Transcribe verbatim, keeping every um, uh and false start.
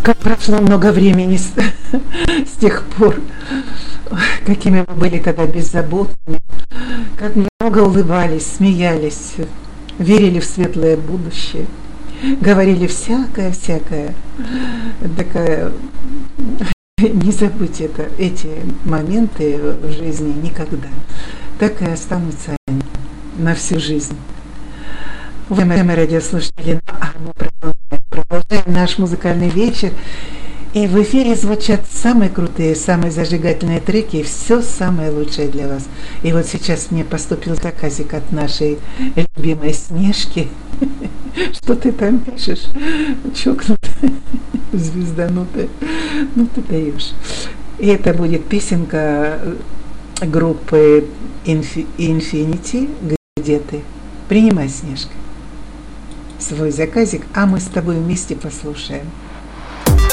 Как прошло много времени с, с тех пор, какими мы были тогда беззаботными, как много улыбались, смеялись, верили в светлое будущее, говорили всякое-всякое. Такая, не забудьте это, эти моменты в жизни никогда. Так и останутся они на всю жизнь. Уважаемые радиослушатели, а мы продолжаем, продолжаем наш музыкальный вечер. И в эфире звучат самые крутые, самые зажигательные треки, и все самое лучшее для вас. И вот сейчас мне поступил заказик от нашей любимой Снежки. Что ты там пишешь? Чокнутая, звезданутая. Ну ты даешь. И это будет песенка группы Infinity «Где ты?». Принимай, Снежка, свой заказик, а мы с тобой вместе послушаем.